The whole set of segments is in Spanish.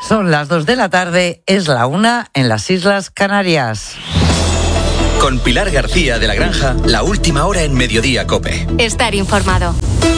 Son las 2 de la tarde, es la 1 en las Islas Canarias. Con Pilar García de la Granja, la última hora en Mediodía COPE. Estar informado.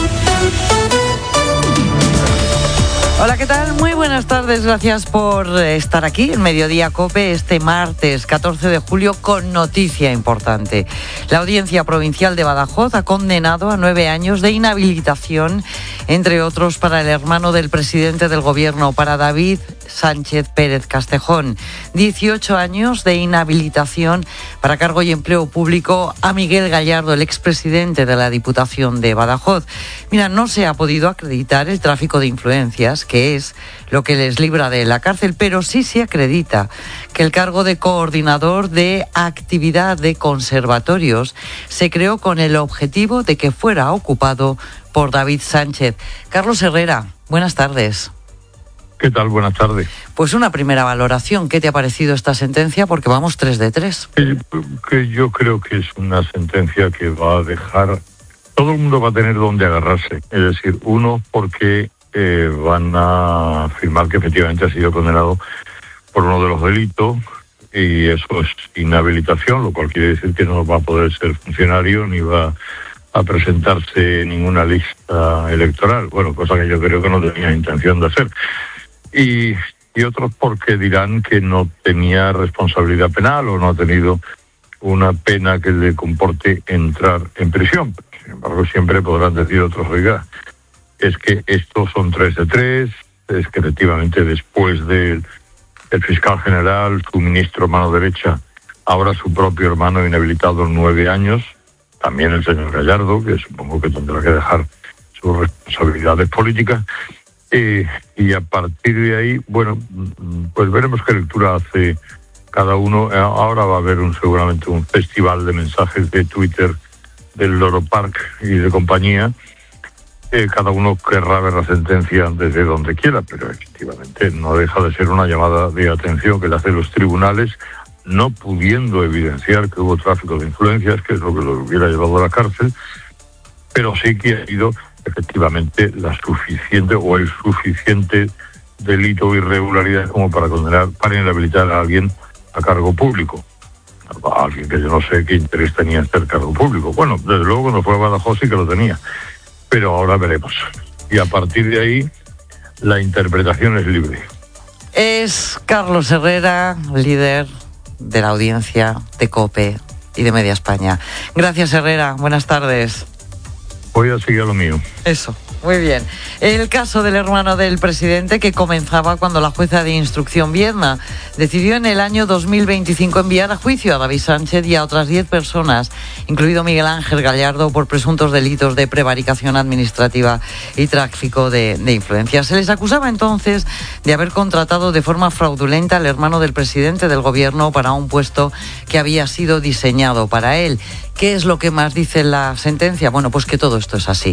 Hola, ¿qué tal? Muy buenas tardes, gracias por estar aquí en Mediodía COPE este martes 14 de julio con noticia importante. La Audiencia Provincial de Badajoz ha condenado a 9 años de inhabilitación, entre otros para el hermano del presidente del gobierno, para David Sánchez Pérez Castejón. 18 años de inhabilitación para cargo y empleo público a Miguel Gallardo, el expresidente de la Diputación de Badajoz. Mira, no se ha podido acreditar el tráfico de influencias, que es lo que les libra de la cárcel, pero sí se acredita que el cargo de coordinador de actividad de conservatorios se creó con el objetivo de que fuera ocupado por David Sánchez. Carlos Herrera, buenas tardes. ¿Qué tal? Buenas tardes. Pues una primera valoración. ¿Qué te ha parecido esta sentencia? Porque vamos 3 de 3. Que yo creo que es una sentencia que va a dejar... Todo el mundo va a tener donde agarrarse. Es decir, uno, porque van a afirmar que efectivamente ha sido condenado por uno de los delitos, y eso es inhabilitación, lo cual quiere decir que no va a poder ser funcionario ni va a presentarse en ninguna lista electoral. Bueno, cosa que yo creo que no tenía intención de hacer. Y otros porque dirán que no tenía responsabilidad penal o no ha tenido una pena que le comporte entrar en prisión. Sin embargo, siempre podrán decir otros, oiga, es que estos son 3 de 3, es que efectivamente después del fiscal general, su ministro mano derecha, ahora su propio hermano inhabilitado 9 años, también el señor Gallardo, que supongo que tendrá que dejar sus responsabilidades políticas. Y a partir de ahí, bueno, pues veremos qué lectura hace cada uno. Ahora va a haber seguramente un festival de mensajes de Twitter del Loro Park y de compañía. Cada uno querrá ver la sentencia desde donde quiera, pero efectivamente no deja de ser una llamada de atención que le hacen los tribunales, no pudiendo evidenciar que hubo tráfico de influencias, que es lo que lo hubiera llevado a la cárcel, pero sí que ha sido efectivamente la suficiente o el suficiente delito o irregularidad como para condenar, para inhabilitar a alguien a cargo público. A alguien que yo no sé qué interés tenía en ser cargo público. Bueno, desde luego cuando fue a Badajoz sí que lo tenía, pero ahora veremos. Y a partir de ahí la interpretación es libre. Es Carlos Herrera, líder de la audiencia de COPE y de Media España. Gracias, Herrera. Buenas tardes. Voy a seguir a lo mío. Eso, muy bien. El caso del hermano del presidente, que comenzaba cuando la jueza de instrucción Viedma decidió en el año 2025 enviar a juicio a David Sánchez y a otras 10 personas, incluido Miguel Ángel Gallardo, por presuntos delitos de prevaricación administrativa y tráfico de influencias. Se les acusaba entonces de haber contratado de forma fraudulenta al hermano del presidente del gobierno para un puesto que había sido diseñado para él. ¿Qué es lo que más dice la sentencia? Bueno, pues que todo esto es así.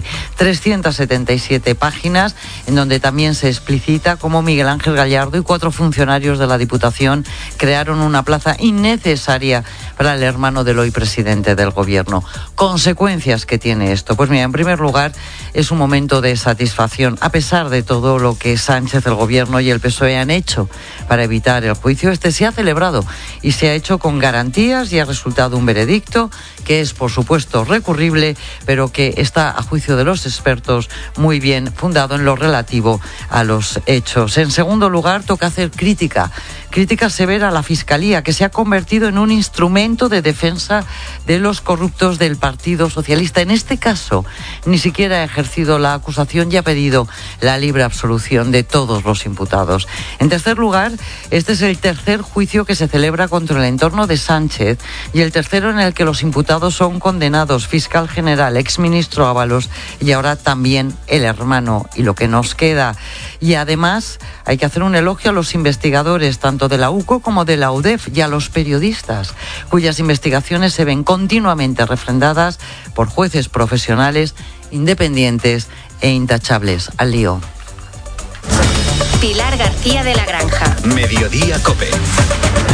377 páginas en donde también se explicita cómo Miguel Ángel Gallardo y 4 funcionarios de la Diputación crearon una plaza innecesaria para el hermano del hoy presidente del gobierno. ¿Consecuencias que tiene esto? Pues mira, en primer lugar, es un momento de satisfacción. A pesar de todo lo que Sánchez, el gobierno y el PSOE han hecho para evitar el juicio, este se ha celebrado y se ha hecho con garantías y ha resultado un veredicto que es, por supuesto, recurrible, pero que está, a juicio de los expertos, muy bien fundado en lo relativo a los hechos. En segundo lugar, toca hacer crítica severa a la Fiscalía, que se ha convertido en un instrumento de defensa de los corruptos del Partido Socialista. En este caso, ni siquiera ha ejercido la acusación y ha pedido la libre absolución de todos los imputados. En tercer lugar, este es el tercer juicio que se celebra contra el entorno de Sánchez y el tercero en el que los imputados son condenados: fiscal general, exministro Ábalos y ahora también el hermano. Y lo que nos queda. Y además hay que hacer un elogio a los investigadores, tanto de la UCO como de la UDEF, y a los periodistas, cuyas investigaciones se ven continuamente refrendadas por jueces profesionales, independientes e intachables. Al lío. Pilar García de la Granja. Mediodía COPE.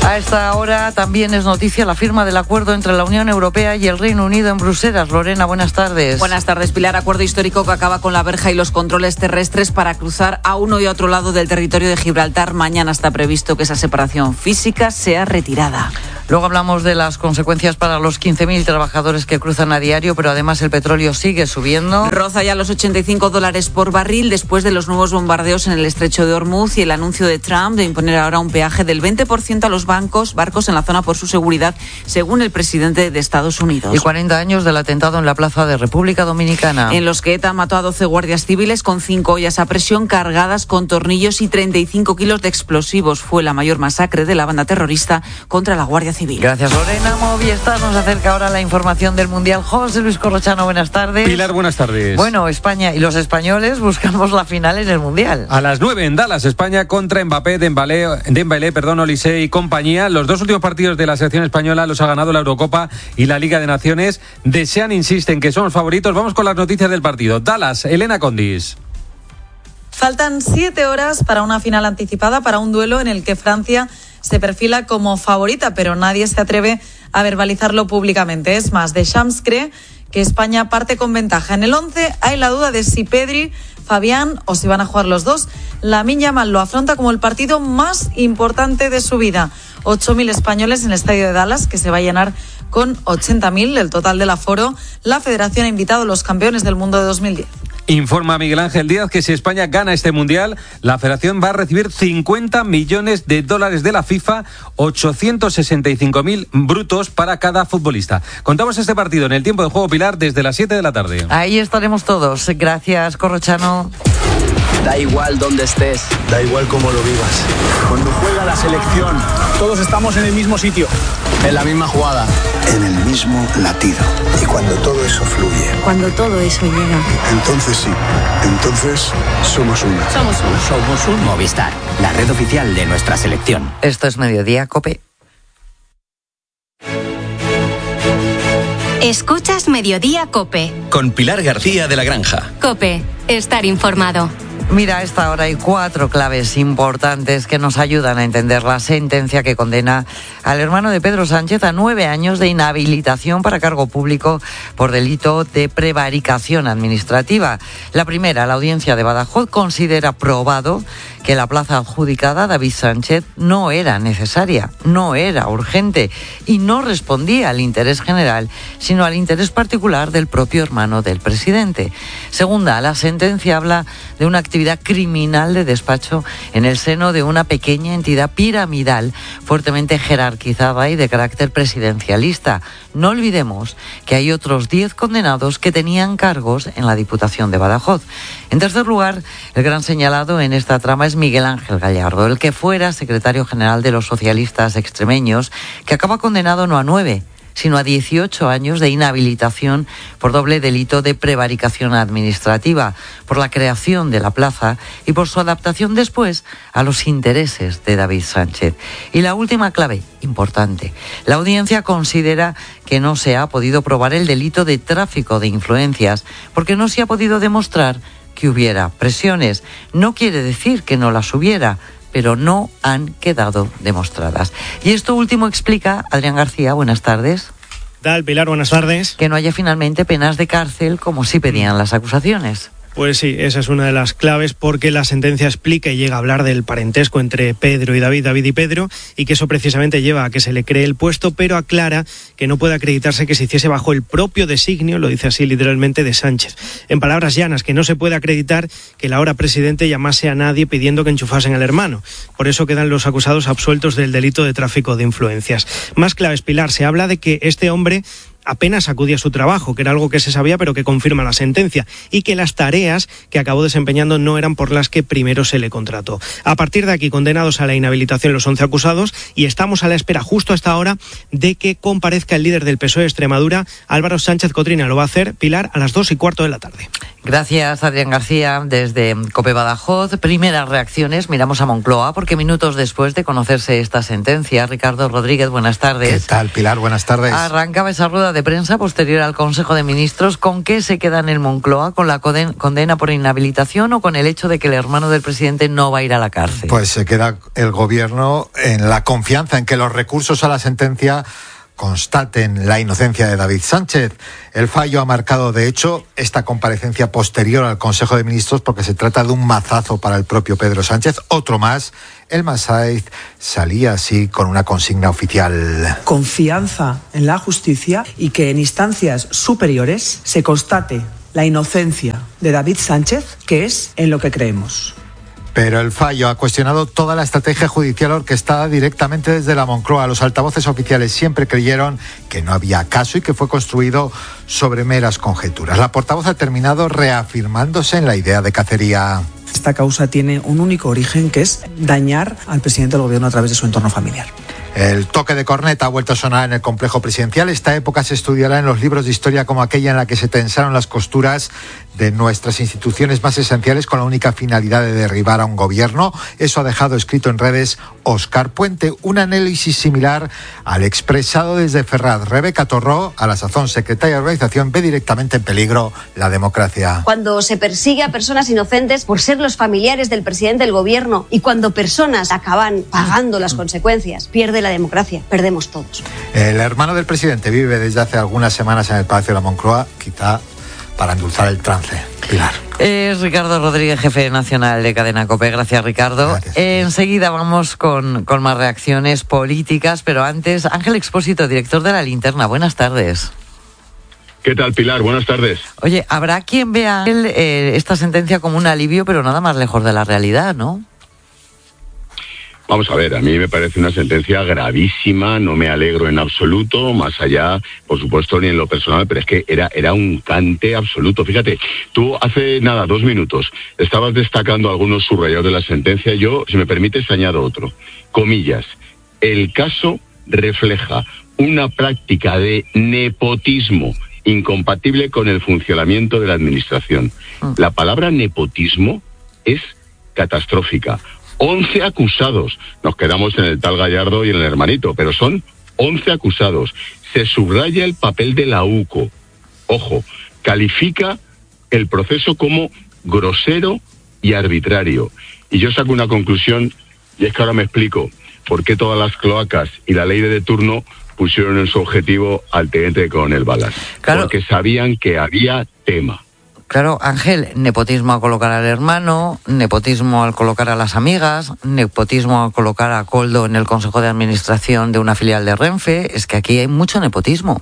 A esta hora también es noticia la firma del acuerdo entre la Unión Europea y el Reino Unido en Bruselas. Lorena, buenas tardes. Buenas tardes, Pilar. Acuerdo histórico que acaba con la verja y los controles terrestres para cruzar a uno y a otro lado del territorio de Gibraltar. Mañana está previsto que esa separación física sea retirada. Luego hablamos de las consecuencias para los 15.000 trabajadores que cruzan a diario, pero además el petróleo sigue subiendo. Roza ya los $85 por barril después de los nuevos bombardeos en el estrecho de Hormuz y el anuncio de Trump de imponer ahora un peaje del 20% a los barcos en la zona por su seguridad, según el presidente de Estados Unidos. Y 40 años del atentado en la plaza de República Dominicana. En los que ETA mató a 12 guardias civiles con 5 ollas a presión cargadas con tornillos y 35 kilos de explosivos. Fue la mayor masacre de la banda terrorista contra la Guardia Civil. Gracias, Lorena. Movistar nos acerca ahora la información del Mundial. José Luis Corrochano, buenas tardes. Pilar, buenas tardes. Bueno, España y los españoles buscamos la final en el Mundial. A las 9 en Dallas, España contra Mbappé, Dembélé, Olise y compañía. Los dos últimos partidos de la selección española los ha ganado la Eurocopa y la Liga de Naciones. Desean, insisten que son los favoritos. Vamos con las noticias del partido. Dallas, Elena Condis. Faltan 7 horas para una final anticipada, para un duelo en el que Francia se perfila como favorita, pero nadie se atreve a verbalizarlo públicamente. Es más, Deschamps cree que España parte con ventaja. En el 11 hay la duda de si Pedri, Fabián o si van a jugar los dos. Lamine Yamal lo afronta como el partido más importante de su vida. 8.000 españoles en el estadio de Dallas, que se va a llenar con 80.000, el total del aforo. La federación ha invitado a los campeones del mundo de 2010. Informa Miguel Ángel Díaz que si España gana este Mundial, la Federación va a recibir $50 millones de la FIFA, 865.000 brutos para cada futbolista. Contamos este partido en el tiempo de juego, Pilar, desde las 7 de la tarde. Ahí estaremos todos. Gracias, Corrochano. Da igual dónde estés, da igual cómo lo vivas. Cuando juega la selección, todos estamos en el mismo sitio, en la misma jugada, en el mismo latido. Y cuando todo eso fluye, cuando todo eso llega, entonces sí, entonces somos uno. Somos un Movistar, la red oficial de nuestra selección. Esto es Mediodía COPE. Escuchas Mediodía COPE. Con Pilar García de la Granja. COPE, estar informado. Mira, a esta hora hay 4 claves importantes que nos ayudan a entender la sentencia que condena al hermano de Pedro Sánchez a 9 años de inhabilitación para cargo público por delito de prevaricación administrativa. La primera, la audiencia de Badajoz considera probado que la plaza adjudicada a David Sánchez no era necesaria, no era urgente y no respondía al interés general, sino al interés particular del propio hermano del presidente. Segunda, la sentencia habla de una actividad criminal de despacho en el seno de una pequeña entidad piramidal fuertemente jerarquizada y de carácter presidencialista. No olvidemos que hay otros 10 condenados que tenían cargos en la Diputación de Badajoz. En tercer lugar, el gran señalado en esta trama es Miguel Ángel Gallardo, el que fuera secretario general de los socialistas extremeños, que acaba condenado no a 9, sino a 18 años de inhabilitación por doble delito de prevaricación administrativa, por la creación de la plaza y por su adaptación después a los intereses de David Sánchez. Y la última clave, importante, la audiencia considera que no se ha podido probar el delito de tráfico de influencias porque no se ha podido demostrar que hubiera presiones. No quiere decir que no las hubiera, pero no han quedado demostradas. Y esto último explica Adrián García. Buenas tardes. ¿Qué tal, Pilar? Buenas tardes. Que no haya finalmente penas de cárcel como sí pedían las acusaciones. Pues sí, esa es una de las claves porque la sentencia explica y llega a hablar del parentesco entre Pedro y David, David y Pedro, y que eso precisamente lleva a que se le cree el puesto, pero aclara que no puede acreditarse que se hiciese bajo el propio designio, lo dice así literalmente, de Sánchez. En palabras llanas, que no se puede acreditar que el ahora presidente llamase a nadie pidiendo que enchufasen al hermano. Por eso quedan los acusados absueltos del delito de tráfico de influencias. Más claves, Pilar, se habla de que este hombre apenas acudía a su trabajo, que era algo que se sabía pero que confirma la sentencia, y que las tareas que acabó desempeñando no eran por las que primero se le contrató. A partir de aquí, condenados a la inhabilitación los 11 acusados, y estamos a la espera justo hasta ahora de que comparezca el líder del PSOE de Extremadura, Álvaro Sánchez Cotrina. Lo va a hacer, Pilar, a las 2:15 de la tarde. Gracias, Adrián García, desde COPE Badajoz. Primeras reacciones, miramos a Moncloa, porque minutos después de conocerse esta sentencia, Ricardo Rodríguez, buenas tardes. ¿Qué tal, Pilar? Buenas tardes. Arrancaba esa rueda de prensa posterior al Consejo de Ministros. ¿Con qué se queda en el Moncloa? ¿Con la condena por inhabilitación o con el hecho de que el hermano del presidente no va a ir a la cárcel? Pues se queda el gobierno en la confianza en que los recursos a la sentencia constaten la inocencia de David Sánchez. El fallo ha marcado, de hecho, esta comparecencia posterior al Consejo de Ministros porque se trata de un mazazo para el propio Pedro Sánchez. Otro más. El Masaiz salía así con una consigna oficial. Confianza en la justicia y que en instancias superiores se constate la inocencia de David Sánchez, que es en lo que creemos. Pero el fallo ha cuestionado toda la estrategia judicial orquestada directamente desde la Moncloa. Los altavoces oficiales siempre creyeron que no había caso y que fue construido sobre meras conjeturas. La portavoz ha terminado reafirmándose en la idea de cacería. Esta causa tiene un único origen, que es dañar al presidente del gobierno a través de su entorno familiar. El toque de corneta ha vuelto a sonar en el complejo presidencial. Esta época se estudiará en los libros de historia como aquella en la que se tensaron las costuras de nuestras instituciones más esenciales con la única finalidad de derribar a un gobierno. Eso ha dejado escrito en redes Óscar Puente, un análisis similar al expresado desde Ferraz. Rebeca Torró, a la sazón secretaria de organización, ve directamente en peligro la democracia. Cuando se persigue a personas inocentes por ser los familiares del presidente del gobierno y cuando personas acaban pagando las consecuencias, pierde la democracia, perdemos todos. El hermano del presidente vive desde hace algunas semanas en el Palacio de la Moncloa, quizá para endulzar el trance. Pilar. Es Ricardo Rodríguez, jefe nacional de Cadena COPE. Gracias, Ricardo. Gracias. Enseguida vamos con más reacciones políticas, pero antes, Ángel Expósito, director de La Linterna. Buenas tardes. ¿Qué tal, Pilar? Buenas tardes. Oye, habrá quien vea esta sentencia como un alivio, pero nada más lejos de la realidad, ¿no? Vamos a ver, a mí me parece una sentencia gravísima, no me alegro en absoluto, más allá, por supuesto, ni en lo personal, pero es que era un cante absoluto. Fíjate, tú hace 2 minutos estabas destacando algunos subrayados de la sentencia. Yo, si me permites, añado otro. Comillas, el caso refleja una práctica de nepotismo incompatible con el funcionamiento de la administración. La palabra nepotismo es catastrófica. 11 acusados. Nos quedamos en el tal Gallardo y en el hermanito, pero son 11 acusados. Se subraya el papel de la UCO. Ojo, califica el proceso como grosero y arbitrario. Y yo saco una conclusión, y es que ahora me explico por qué todas las cloacas y la ley de turno pusieron en su objetivo al teniente coronel Balas. Claro. Porque sabían que había tema. Claro, Ángel, nepotismo al colocar al hermano, nepotismo al colocar a las amigas, nepotismo al colocar a Koldo en el Consejo de Administración de una filial de Renfe. Es que aquí hay mucho nepotismo.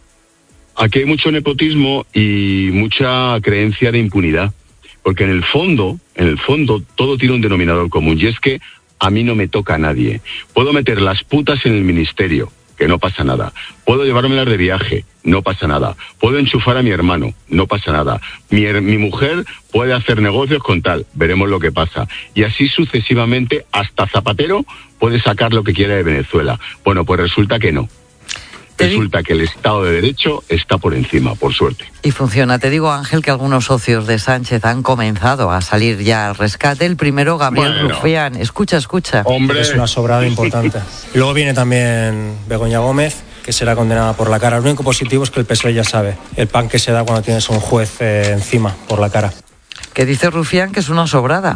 Aquí hay mucho nepotismo y mucha creencia de impunidad. Porque en el fondo, todo tiene un denominador común, y es que a mí no me toca a nadie. Puedo meter las putas en el ministerio, que no pasa nada. Puedo llevármelas de viaje, no pasa nada. Puedo enchufar a mi hermano, no pasa nada. Mi mujer puede hacer negocios con tal, veremos lo que pasa. Y así sucesivamente, hasta Zapatero puede sacar lo que quiera de Venezuela. Bueno, pues resulta que no. Resulta que el Estado de Derecho está por encima, por suerte. Y funciona. Te digo, Ángel, que algunos socios de Sánchez han comenzado a salir ya al rescate. El primero, Gabriel Rufián. Escucha. Hombre, es una sobrada importante. Luego viene también Begoña Gómez, que será condenada por la cara. Lo único positivo es que el PSOE ya sabe el pan que se da cuando tienes un juez encima por la cara. ¿Qué dice Rufián? Que es una sobrada.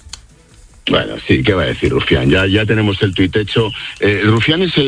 Bueno, sí, ¿qué va a decir Rufián? Ya tenemos el tuit hecho. Rufián es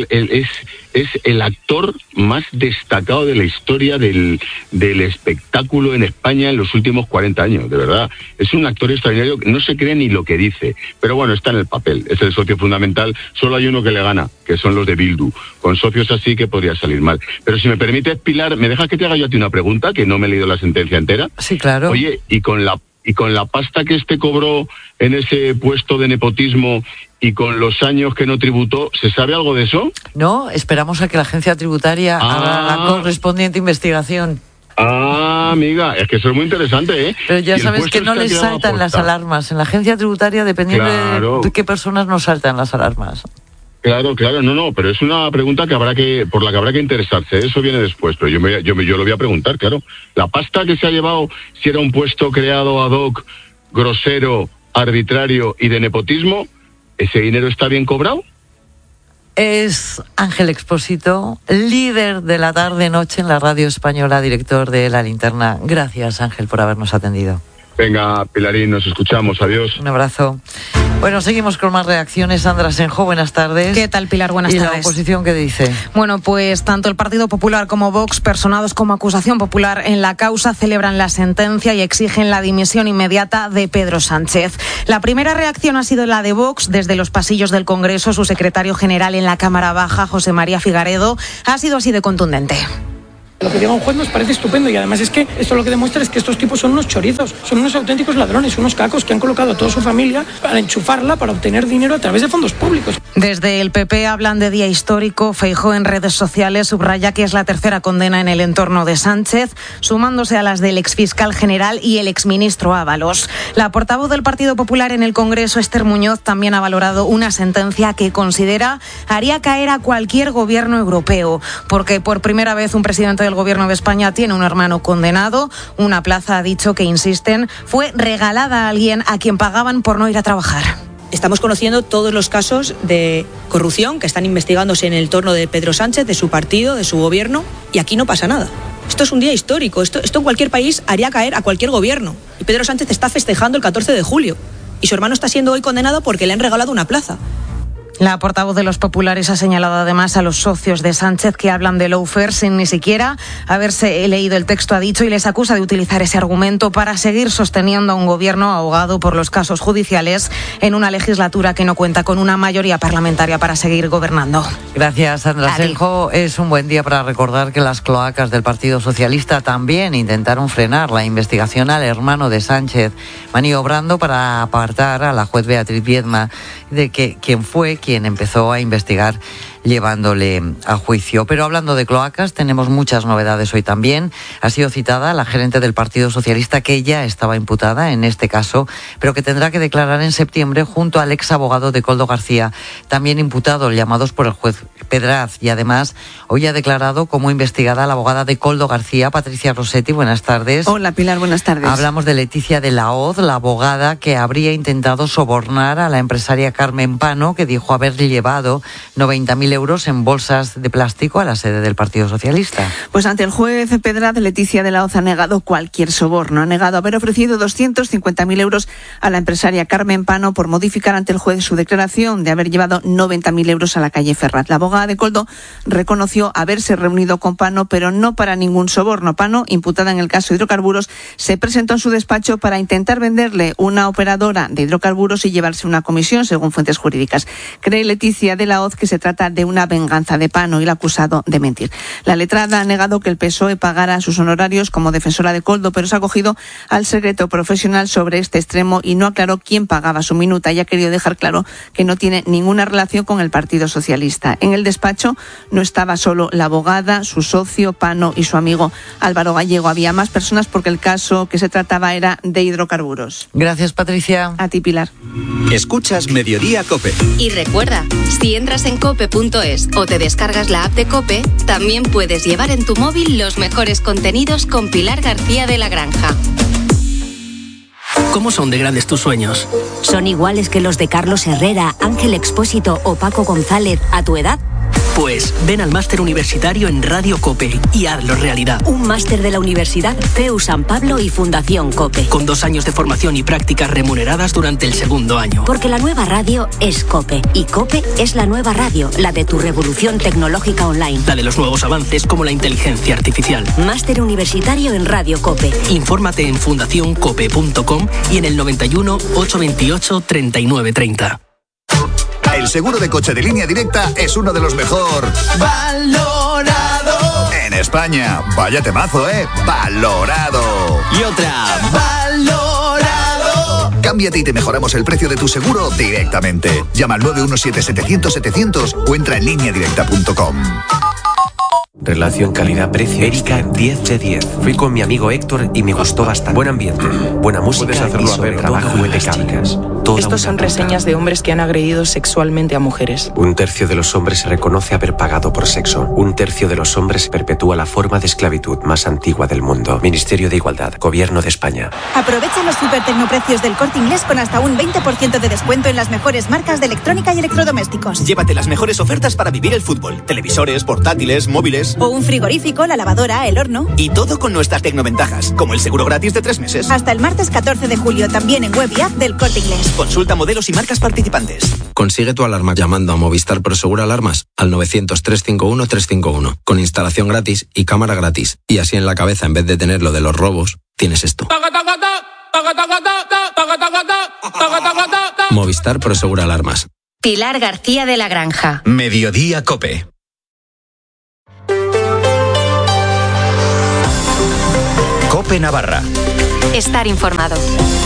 el actor más destacado de la historia del espectáculo en España en los últimos 40 años, de verdad. Es un actor extraordinario, no se cree ni lo que dice, pero bueno, está en el papel, es el socio fundamental. Solo hay uno que le gana, que son los de Bildu. Con socios así que podría salir mal. Pero si me permites, Pilar, ¿me dejas que te haga yo a ti una pregunta? Que no me he leído la sentencia entera. Sí, claro. Oye, y con la pasta que cobró en ese puesto de nepotismo y con los años que no tributó, ¿se sabe algo de eso? No, esperamos a que la agencia tributaria haga la correspondiente investigación. Amiga, es que eso es muy interesante, ¿eh? Pero ya sabes que no les saltan las alarmas. En la agencia tributaria, dependiendo de qué personas nos saltan las alarmas. Claro, no, pero es una pregunta por la que habrá que interesarse. Eso viene después, pero yo lo voy a preguntar, claro. La pasta que se ha llevado, si era un puesto creado ad hoc, grosero, arbitrario y de nepotismo, ¿ese dinero está bien cobrado? Es Ángel Expósito, líder de la tarde-noche en la radio española, director de La Linterna. Gracias, Ángel, por habernos atendido. Venga, Pilarín, nos escuchamos. Adiós. Un abrazo. Bueno, seguimos con más reacciones. Sandra Senjo, buenas tardes. ¿Qué tal, Pilar? Buenas tardes. ¿Y la oposición qué dice? Bueno, pues tanto el Partido Popular como Vox, personados como acusación popular en la causa, celebran la sentencia y exigen la dimisión inmediata de Pedro Sánchez. La primera reacción ha sido la de Vox. Desde los pasillos del Congreso, su secretario general en la Cámara Baja, José María Figaredo, ha sido así de contundente. Lo que diga un juez nos parece estupendo y además es que esto lo que demuestra es que estos tipos son unos chorizos, son unos auténticos ladrones, unos cacos que han colocado a toda su familia para enchufarla, para obtener dinero a través de fondos públicos. Desde el PP hablan de día histórico. Feijóo en redes sociales subraya que es la tercera condena en el entorno de Sánchez, sumándose a las del exfiscal general y el exministro Ábalos. La portavoz del Partido Popular en el Congreso, Esther Muñoz, también ha valorado una sentencia que considera haría caer a cualquier gobierno europeo, porque por primera vez un presidente del Gobierno de España tiene un hermano condenado. Una plaza, ha dicho, que insisten, fue regalada a alguien a quien pagaban por no ir a trabajar. Estamos conociendo todos los casos de corrupción que están investigándose en el entorno de Pedro Sánchez, de su partido, de su gobierno, y aquí no pasa nada. Esto es un día histórico, esto en cualquier país haría caer a cualquier gobierno. Y Pedro Sánchez está festejando el 14 de julio, y su hermano está siendo hoy condenado porque le han regalado una plaza. La portavoz de los populares ha señalado además a los socios de Sánchez que hablan de lawfare sin ni siquiera haberse leído el texto, ha dicho, y les acusa de utilizar ese argumento para seguir sosteniendo a un gobierno ahogado por los casos judiciales en una legislatura que no cuenta con una mayoría parlamentaria para seguir gobernando. Gracias, Sandra Senjo. Es un buen día para recordar que las cloacas del Partido Socialista también intentaron frenar la investigación al hermano de Sánchez, maniobrando para apartar a la juez Beatriz Viedma de quien empezó a investigar llevándole a juicio. Pero hablando de cloacas, tenemos muchas novedades hoy también. Ha sido citada la gerente del Partido Socialista, que ya estaba imputada en este caso, pero que tendrá que declarar en septiembre junto al ex abogado de Koldo García, también imputado, llamados por el juez Pedraz. Y además, hoy ha declarado como investigada la abogada de Koldo García, Patricia Rossetti. Buenas tardes. Hola, Pilar, buenas tardes. Hablamos de Leticia de la Hoz, la abogada que habría intentado sobornar a la empresaria Carmen Pano, que dijo haber llevado 90.000 euros en bolsas de plástico a la sede del Partido Socialista. Pues ante el juez Pedraz, Leticia de la Hoz ha negado cualquier soborno. Ha negado haber ofrecido 250.000 euros a la empresaria Carmen Pano por modificar ante el juez su declaración de haber llevado 90.000 euros a la calle Ferraz. La abogada de Koldo reconoció haberse reunido con Pano, pero no para ningún soborno. Pano, imputada en el caso de hidrocarburos, se presentó en su despacho para intentar venderle una operadora de hidrocarburos y llevarse una comisión, según fuentes jurídicas. Cree Leticia de la Hoz que se trata de una venganza de Pano y el acusado de mentir. La letrada ha negado que el PSOE pagara sus honorarios como defensora de Koldo, pero se ha acogido al secreto profesional sobre este extremo y no aclaró quién pagaba su minuta y ha querido dejar claro que no tiene ninguna relación con el Partido Socialista. En el despacho no estaba solo la abogada, su socio, Pano y su amigo Álvaro Gallego. Había más personas porque el caso que se trataba era de hidrocarburos. Gracias, Patricia. A ti, Pilar. Escuchas Mediodía COPE. Y recuerda, si entras en cope.es o te descargas la app de COPE, también puedes llevar en tu móvil los mejores contenidos con Pilar García de la Granja. ¿Cómo son de grandes tus sueños? ¿Son iguales que los de Carlos Herrera, Ángel Expósito o Paco González a tu edad? Pues ven al máster universitario en Radio COPE y hazlo realidad. Un máster de la Universidad CEU San Pablo y Fundación COPE. Con 2 años de formación y prácticas remuneradas durante el segundo año. Porque la nueva radio es COPE. Y COPE es la nueva radio, la de tu revolución tecnológica online. La de los nuevos avances como la inteligencia artificial. Máster universitario en Radio COPE. Infórmate en fundacioncope.com y en el 91 828 3930. El seguro de coche de Línea Directa es uno de los mejor valorado en España. Vaya temazo, valorado. Y otra, valorado. Cámbiate y te mejoramos el precio de tu seguro directamente. Llama al 917-700-700 o entra en lineadirecta.com. Relación calidad-precio. Erika, 10 de 10. Fui con mi amigo Héctor y me gustó bastante. Buen ambiente, buena música y sobre trabajo impecable. Estos son reseñas de hombres que han agredido sexualmente a mujeres. 1/3 de los hombres se reconoce haber pagado por sexo. 1/3 de los hombres perpetúa la forma de esclavitud más antigua del mundo. Ministerio de Igualdad, Gobierno de España. Aprovecha los supertecnoprecios del Corte Inglés con hasta un 20% de descuento en las mejores marcas de electrónica y electrodomésticos. Llévate las mejores ofertas para vivir el fútbol. Televisores, portátiles, móviles. O un frigorífico, la lavadora, el horno. Y todo con nuestras tecnoventajas, como el seguro gratis de 3 meses. Hasta el martes 14 de julio, también en web y app del Corte Inglés. Consulta modelos y marcas participantes. Consigue tu alarma llamando a Movistar Prosegur Alarmas al 900-351-351, con instalación gratis y cámara gratis. Y así en la cabeza, en vez de tener lo de los robos, tienes esto. Movistar Prosegur Alarmas. Pilar García de la Granja. Mediodía COPE. COPE Navarra. Estar informado.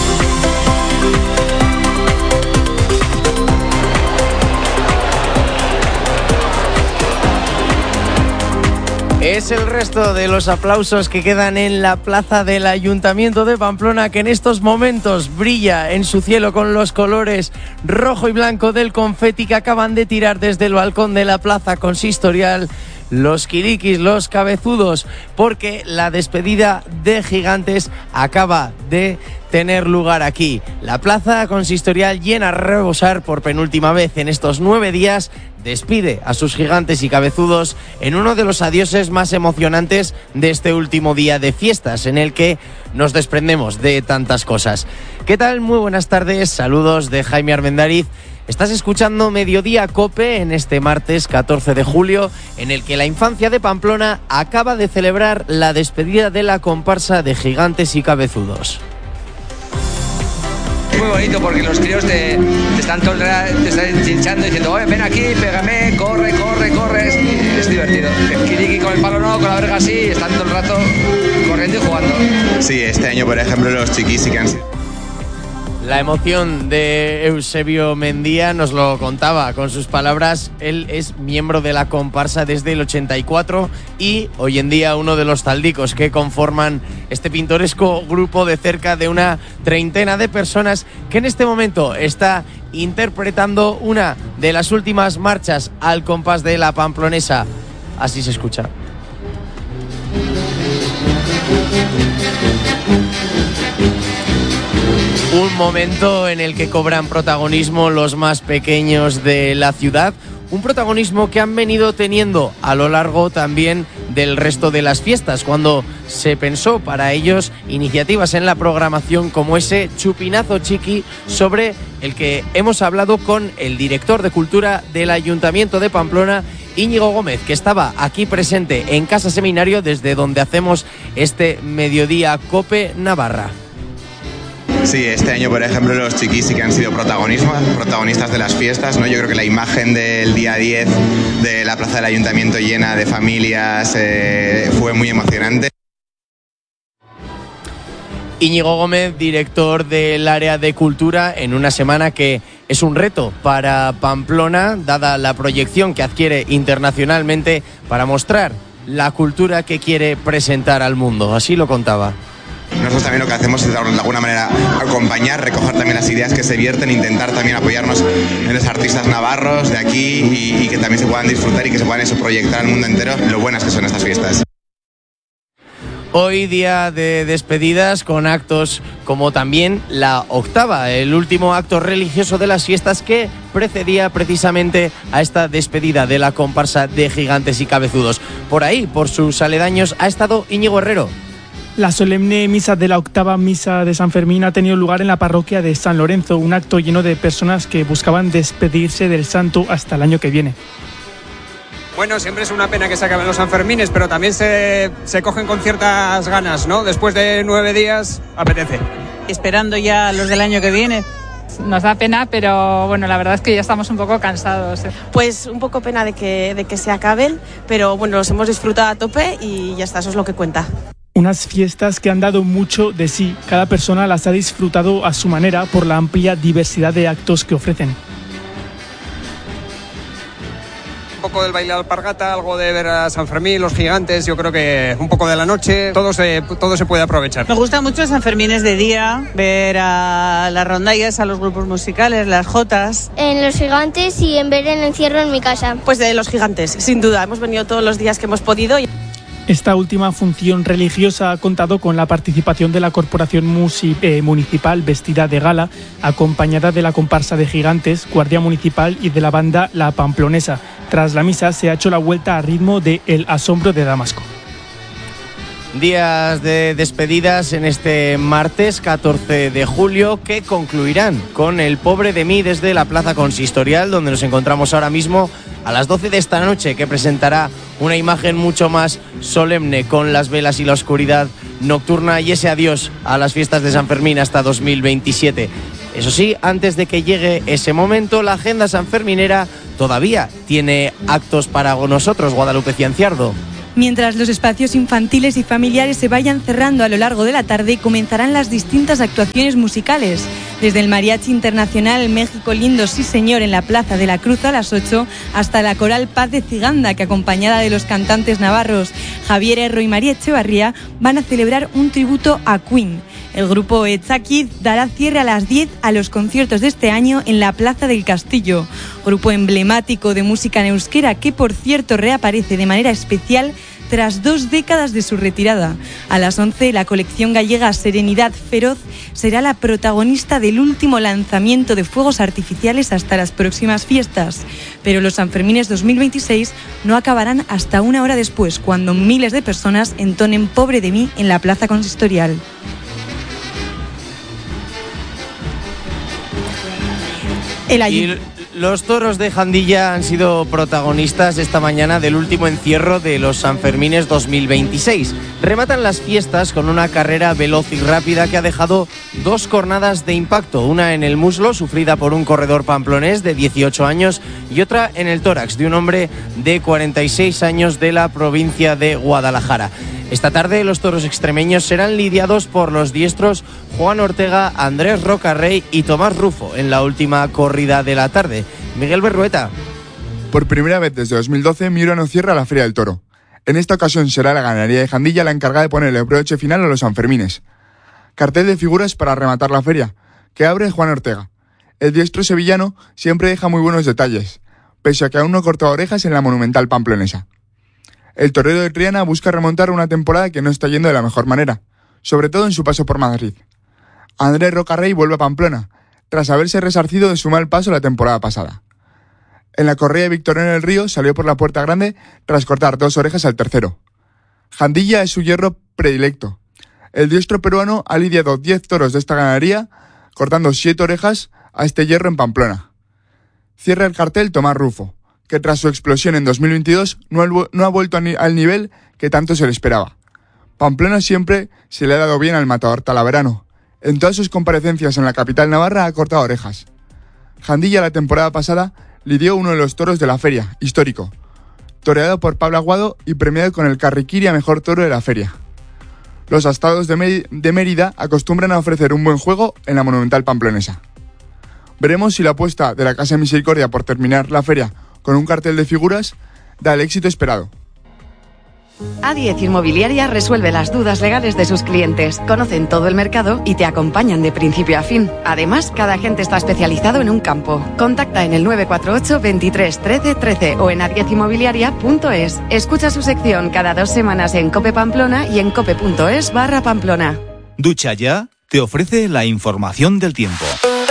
Es el resto de los aplausos que quedan en la plaza del Ayuntamiento de Pamplona, que en estos momentos brilla en su cielo con los colores rojo y blanco del confeti que acaban de tirar desde el balcón de la plaza consistorial los quiriquis, los cabezudos, porque la despedida de Gigantes acaba de tener lugar aquí. La plaza consistorial, llena a rebosar por penúltima vez en estos 9 días, despide a sus gigantes y cabezudos en uno de los adioses más emocionantes de este último día de fiestas, en el que nos desprendemos de tantas cosas. ¿Qué tal? Muy buenas tardes, saludos de Jaime Armendariz. Estás escuchando Mediodía COPE en este martes 14 de julio, en el que la infancia de Pamplona acaba de celebrar la despedida de la comparsa de Gigantes y Cabezudos. Muy bonito porque los críos te están todo el día, te están chinchando diciendo, oye, ven aquí, pégame, corre, es divertido. El kiriki con el palo no, con la verga sí, están todo el rato corriendo y jugando. Sí, este año por ejemplo los chiquis sí que han sido... La emoción de Eusebio Mendía nos lo contaba con sus palabras. Él es miembro de la comparsa desde el 84 y hoy en día uno de los taldicos que conforman este pintoresco grupo de cerca de una treintena de personas que en este momento está interpretando una de las últimas marchas al compás de la pamplonesa. Así se escucha. Un momento en el que cobran protagonismo los más pequeños de la ciudad, un protagonismo que han venido teniendo a lo largo también del resto de las fiestas, cuando se pensó para ellos iniciativas en la programación como ese chupinazo chiqui, sobre el que hemos hablado con el director de Cultura del Ayuntamiento de Pamplona, Íñigo Gómez, que estaba aquí presente en Casa Seminario, desde donde hacemos este Mediodía COPE Navarra. Sí, este año, por ejemplo, los chiquis sí que han sido protagonistas de las fiestas, ¿no? Yo creo que la imagen del día 10 de la plaza del Ayuntamiento llena de familias fue muy emocionante. Íñigo Gómez, director del área de cultura, en una semana que es un reto para Pamplona, dada la proyección que adquiere internacionalmente para mostrar la cultura que quiere presentar al mundo. Así lo contaba. Nosotros también lo que hacemos es de alguna manera acompañar, recoger también las ideas que se vierten, intentar también apoyarnos en los artistas navarros de aquí y que también se puedan disfrutar y que se puedan proyectar al mundo entero lo buenas que son estas fiestas. Hoy día de despedidas con actos como también la octava, el último acto religioso de las fiestas que precedía precisamente a esta despedida de la comparsa de Gigantes y Cabezudos. Por ahí, por sus aledaños, ha estado Íñigo Herrero. La solemne misa de la octava misa de San Fermín ha tenido lugar en la parroquia de San Lorenzo, un acto lleno de personas que buscaban despedirse del santo hasta el año que viene. Bueno, siempre es una pena que se acaben los Sanfermines, pero también se cogen con ciertas ganas, ¿no? Después de 9 días, apetece. Esperando ya los del año que viene. Nos da pena, pero bueno, la verdad es que ya estamos un poco cansados. Pues un poco pena de que se acaben, pero bueno, los hemos disfrutado a tope y ya está, eso es lo que cuenta. Unas fiestas que han dado mucho de sí. Cada persona las ha disfrutado a su manera por la amplia diversidad de actos que ofrecen. Un poco del baile de alpargata, algo de ver a San Fermín, los gigantes, yo creo que un poco de la noche, todo se puede aprovechar. Me gusta mucho San Fermines de día, ver a las rondallas, a los grupos musicales, las jotas. En los gigantes y en ver el encierro en mi casa. Pues de los gigantes, sin duda, hemos venido todos los días que hemos podido. Esta última función religiosa ha contado con la participación de la Corporación Municipal vestida de gala, acompañada de la comparsa de gigantes, Guardia Municipal y de la banda La Pamplonesa. Tras la misa se ha hecho la vuelta a ritmo de El Asombro de Damasco. Días de despedidas en este martes 14 de julio que concluirán con El Pobre de mí desde la Plaza Consistorial, donde nos encontramos ahora mismo a las 12 de esta noche, que presentará una imagen mucho más solemne con las velas y la oscuridad nocturna y ese adiós a las fiestas de San Fermín hasta 2027. Eso sí, antes de que llegue ese momento, la agenda sanferminera todavía tiene actos para nosotros, Guadalupe Cianciardo. Mientras los espacios infantiles y familiares se vayan cerrando a lo largo de la tarde, comenzarán las distintas actuaciones musicales. Desde el Mariachi Internacional México Lindo Sí Señor en la Plaza de la Cruz a las 8, hasta la Coral Paz de Ciganda, que acompañada de los cantantes navarros Javier Erro y María Echevarría, van a celebrar un tributo a Queen. El grupo Etzakid dará cierre a las 10 a los conciertos de este año en la Plaza del Castillo, grupo emblemático de música en euskera que, por cierto, reaparece de manera especial tras 2 décadas de su retirada. A las 11, la colección gallega Serenidad Feroz será la protagonista del último lanzamiento de fuegos artificiales hasta las próximas fiestas. Pero los Sanfermines 2026 no acabarán hasta una hora después, cuando miles de personas entonen Pobre de mí en la Plaza Consistorial. Y los toros de Jandilla han sido protagonistas esta mañana del último encierro de los Sanfermines 2026. Rematan las fiestas con una carrera veloz y rápida que ha dejado 2 cornadas de impacto, una en el muslo, sufrida por un corredor pamplonés de 18 años, y otra en el tórax de un hombre de 46 años de la provincia de Guadalajara. Esta tarde los toros extremeños serán lidiados por los diestros Juan Ortega, Andrés Rocarrey y Tomás Rufo en la última corrida de la tarde. Miguel Berrueta. Por primera vez desde 2012, Miro no cierra la Feria del Toro. En esta ocasión será la ganadería de Jandilla la encargada de poner el broche final a los Sanfermines. Cartel de figuras para rematar la feria, que abre Juan Ortega. El diestro sevillano siempre deja muy buenos detalles, pese a que aún no cortó orejas en la monumental pamplonesa. El torero de Triana busca remontar una temporada que no está yendo de la mejor manera, sobre todo en su paso por Madrid. Andrés Rocarrey vuelve a Pamplona, tras haberse resarcido de su mal paso la temporada pasada. En la corrida de Victorino del Río salió por la puerta grande tras cortar 2 orejas al tercero. Jandilla es su hierro predilecto. El diestro peruano ha lidiado 10 toros de esta ganadería, cortando 7 orejas a este hierro en Pamplona. Cierra el cartel Tomás Rufo, que tras su explosión en 2022 no ha vuelto al nivel que tanto se le esperaba. Pamplona siempre se le ha dado bien al matador talaverano. En todas sus comparecencias en la capital navarra ha cortado orejas. Jandilla la temporada pasada lidió uno de los toros de la feria, histórico, toreado por Pablo Aguado y premiado con el Carriquiri a mejor toro de la feria. Los astados de Mérida acostumbran a ofrecer un buen juego en la monumental pamplonesa. Veremos si la apuesta de la Casa de Misericordia por terminar la feria con un cartel de figuras da el éxito esperado. A10 Inmobiliaria resuelve las dudas legales de sus clientes, conocen todo el mercado y te acompañan de principio a fin. Además, cada agente está especializado en un campo. Contacta en el 948 23 13 13 o en a10inmobiliaria.es. Escucha su sección cada 2 semanas en COPE Pamplona y en cope.es/Pamplona. Ducha Ya te ofrece la información del tiempo.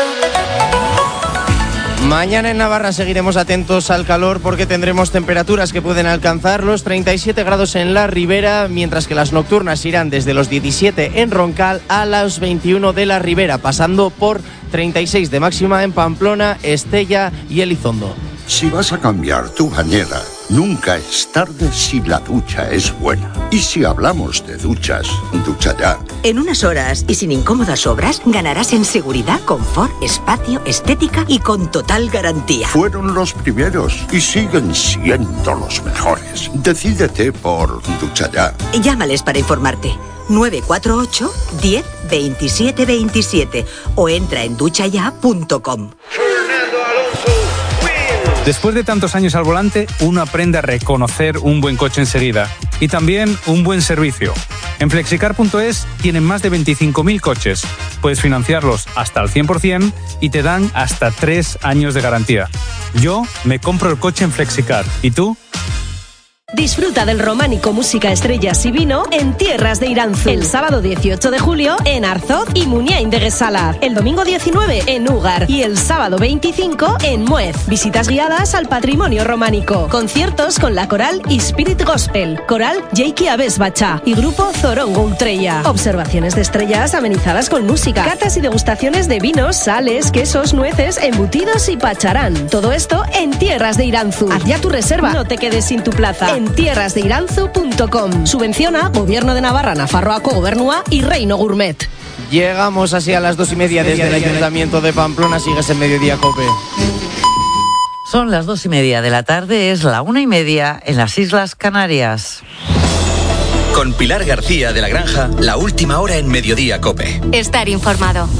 Mañana en Navarra seguiremos atentos al calor porque tendremos temperaturas que pueden alcanzar los 37 grados en la Ribera, mientras que las nocturnas irán desde los 17 en Roncal a los 21 de la Ribera, pasando por 36 de máxima en Pamplona, Estella y Elizondo. Si vas a cambiar tu bañera, nunca es tarde si la ducha es buena. Y si hablamos de duchas, Ducha Ya. En unas horas y sin incómodas obras, ganarás en seguridad, confort, espacio, estética y con total garantía. Fueron los primeros y siguen siendo los mejores. Decídete por Ducha Ya. Llámales para informarte. 948 10 27 27 o entra en duchaya.com. Después de tantos años al volante, uno aprende a reconocer un buen coche enseguida y también un buen servicio. En Flexicar.es tienen más de 25.000 coches. Puedes financiarlos hasta al 100% y te dan hasta 3 años de garantía. Yo me compro el coche en Flexicar. ¿Y tú? Disfruta del románico Música, Estrellas y Vino en Tierras de Iranzu. El sábado 18 de julio en Arzoz y Muniain de Guesalar. El domingo 19 en Úgar. Y el sábado 25 en Muez. Visitas guiadas al patrimonio románico. Conciertos con la coral Spirit Gospel. Coral Jeiki Abes Bacha. Y grupo Zorongo Ultreya. Observaciones de estrellas amenizadas con música. Catas y degustaciones de vinos, sales, quesos, nueces, embutidos y pacharán. Todo esto en Tierras de Iranzu. Haz ya tu reserva. No te quedes sin tu plaza. En tierrasdeiranzu.com. Subvenciona Gobierno de Navarra, Nafarroako Gobernua y Reino Gourmet. Llegamos así a las 2:30 desde el Ayuntamiento de Pamplona. Sigues en Mediodía Cope. Son las 2:30 de la tarde, es la 1:30 en las Islas Canarias. Con Pilar García de la Granja, la última hora en Mediodía Cope. Estar informado.